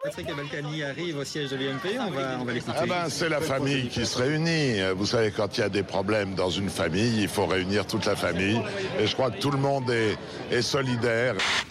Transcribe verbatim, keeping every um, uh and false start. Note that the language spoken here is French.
Patrick Balkany arrive au siège de l'U M P, on va, on va l'écouter. Ah ben, c'est la famille qui se réunit. Vous savez, quand il y a des problèmes dans une famille, il faut réunir toute la famille. Et je crois que tout le monde est, est solidaire.